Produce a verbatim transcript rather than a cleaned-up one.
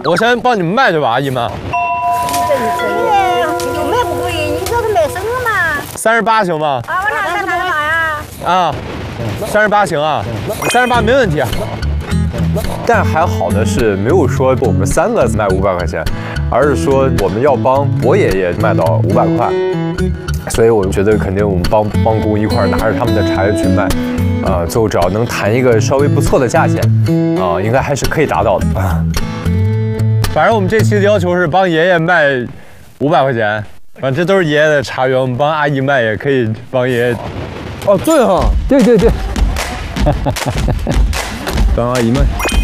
我先帮你们卖对吧，阿姨们？ 你卖不贵，你这是卖什么嘛？ 三十八行吗？ 啊，我哪干哪干嘛呀？ 啊，三十八行啊，三十八没问题。 但还好的是，没有说我们三个卖五百块钱，而是说我们要帮博爷爷卖到五百块。所以我觉得肯定我们帮帮工一块儿拿着他们的茶叶去卖，啊、呃，最后只要能谈一个稍微不错的价钱，啊、呃，应该还是可以达到的。 反正我们这期的要求是帮爷爷卖五百块钱，反正这都是爷爷的茶园，我们帮阿姨卖也可以帮爷爷。 哦，对哈，对对对， 帮阿姨卖。